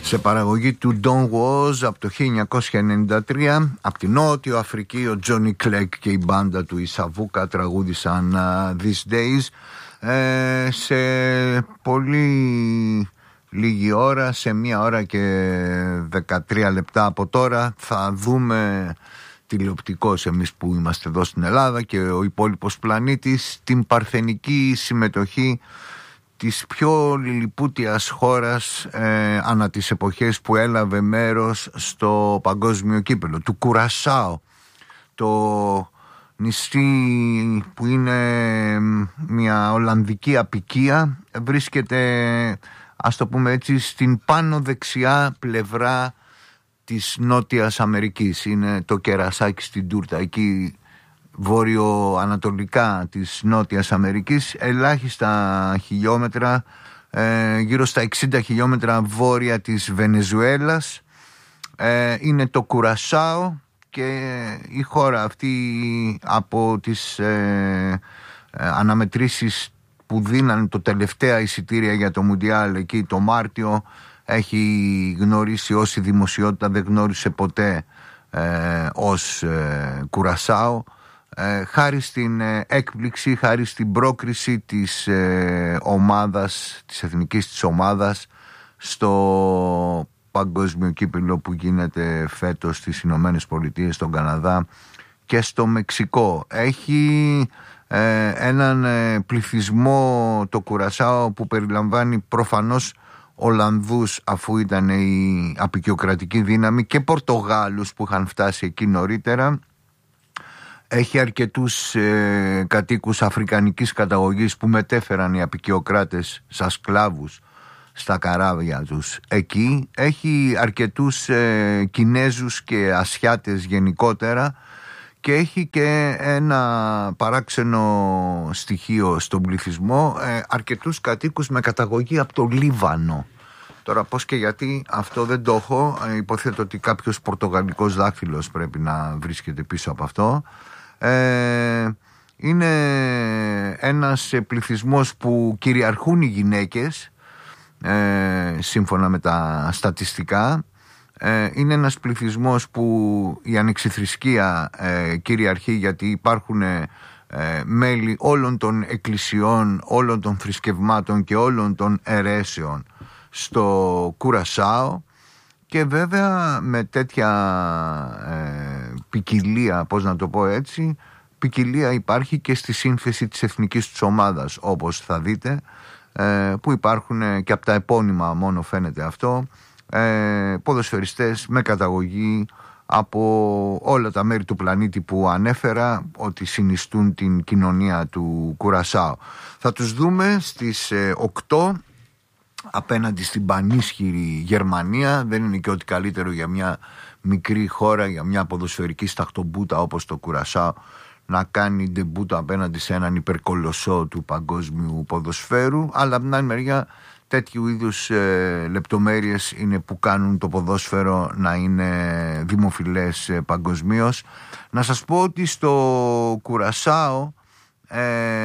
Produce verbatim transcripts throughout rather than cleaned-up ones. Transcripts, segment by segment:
σε παραγωγή του Don Was από το χίλια εννιακόσια ενενήντα τρία. Από την Νότιο Αφρική ο Johnny Clegg και η μπάντα του Ισαβούκα τραγούδησαν uh, These Days. ε, σε πολύ λίγη ώρα, σε μία ώρα και δεκατρία λεπτά από τώρα, θα δούμε τηλεοπτικός, εμείς που είμαστε εδώ στην Ελλάδα και ο υπόλοιπος πλανήτης, την παρθενική συμμετοχή της πιο λιλιπούτιας χώρας ε, ανά τις εποχές που έλαβε μέρος στο παγκόσμιο κύπελλο, του Κουρασάο, το νησί που είναι μια Ολλανδική αποικία, βρίσκεται, ας το πούμε έτσι, στην πάνω δεξιά πλευρά της Νότιας Αμερικής. Είναι το κερασάκι στην τούρτα, εκεί βόρειο-ανατολικά της Νότιας Αμερικής, ελάχιστα χιλιόμετρα, ε, γύρω στα εξήντα χιλιόμετρα βόρεια της Βενεζουέλας. ε, είναι το Κουρασάο και η χώρα αυτή, από τις ε, ε, αναμετρήσεις που δίνανε το τελευταία εισιτήρια για το Μουντιάλ εκεί το Μάρτιο, έχει γνωρίσει όση δημοσιότητα δεν γνώρισε ποτέ ε, ως ε, Κουρασάο, ε, χάρη στην ε, έκπληξη, χάρη στην πρόκριση της ε, ομάδας, της εθνικής της ομάδας στο παγκόσμιο κύπελλο που γίνεται φέτος στις Ηνωμένες Πολιτείες, στον Καναδά και στο Μεξικό. Έχει ε, έναν ε, πληθυσμό το Κουρασάο που περιλαμβάνει προφανώς Ολλανδούς, αφού ήταν η αποικιοκρατική δύναμη, και Πορτογάλους που είχαν φτάσει εκεί νωρίτερα. Έχει αρκετούς ε, κατοίκους αφρικανικής καταγωγής που μετέφεραν οι αποικιοκράτες σαν σκλάβους στα καράβια τους εκεί. Έχει αρκετούς ε, Κινέζους και Ασιάτες γενικότερα, και έχει και ένα παράξενο στοιχείο στον πληθυσμό, ε, αρκετούς κατοίκους με καταγωγή από το Λίβανο. Τώρα πώς και γιατί αυτό δεν το έχω, ε, υποθέτω ότι κάποιος πορτογαλικός δάκτυλος πρέπει να βρίσκεται πίσω από αυτό. ε, Είναι ένας πληθυσμός που κυριαρχούν οι γυναίκες, ε, σύμφωνα με τα στατιστικά. Είναι ένας πληθυσμός που η ανεξιθρησκεία ε, κυριαρχεί, γιατί υπάρχουν ε, μέλη όλων των εκκλησιών, όλων των θρησκευμάτων και όλων των αιρέσεων στο Κουρασάο, και βέβαια με τέτοια ε, ποικιλία, πώς να το πω έτσι, ποικιλία υπάρχει και στη σύνθεση της εθνικής τους ομάδας, όπως θα δείτε, ε, που υπάρχουν και από τα επώνυμα μόνο φαίνεται αυτό. Ε, ποδοσφαιριστές με καταγωγή από όλα τα μέρη του πλανήτη που ανέφερα ότι συνιστούν την κοινωνία του Κουρασάο. Θα τους δούμε στις ε, οκτώ απέναντι στην πανίσχυρη Γερμανία. Δεν είναι και ό,τι καλύτερο για μια μικρή χώρα, για μια ποδοσφαιρική σταχτομπούτα όπως το Κουρασάο, να κάνει ντεμπούτα απέναντι σε έναν υπερκολοσσό του παγκόσμιου ποδοσφαίρου, αλλά από την άλλη μεριά τέτοιου είδους ε, λεπτομέρειες είναι που κάνουν το ποδόσφαιρο να είναι δημοφιλές ε, παγκοσμίως. Να σας πω ότι στο Κουρασάο ε,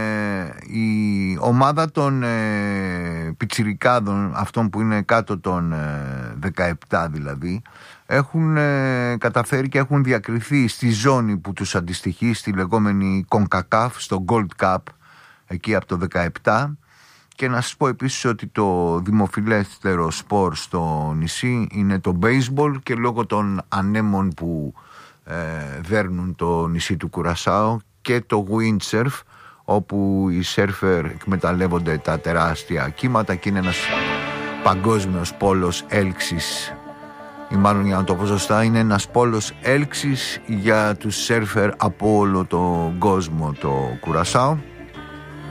η ομάδα των ε, πιτσιρικάδων, αυτών που είναι κάτω των ε, δεκαεπτά δηλαδή, έχουν ε, καταφέρει και έχουν διακριθεί στη ζώνη που τους αντιστοιχεί, στη λεγόμενη CONCACAF, στο Gold Cup, εκεί από το δεκαεπτά. Και να σας πω επίσης ότι το δημοφιλέστερο σπορ στο νησί είναι το baseball, και λόγω των ανέμων που ε, δέρνουν το νησί του Κουρασάο, και το windsurf, όπου οι σέρφερ εκμεταλλεύονται τα τεράστια κύματα, και είναι ένας παγκόσμιος πόλος έλξης, ή μάλλον, για να το πω σωστά, είναι ένας πόλος έλξης για τους σέρφερ από όλο τον κόσμο το Κουρασάο.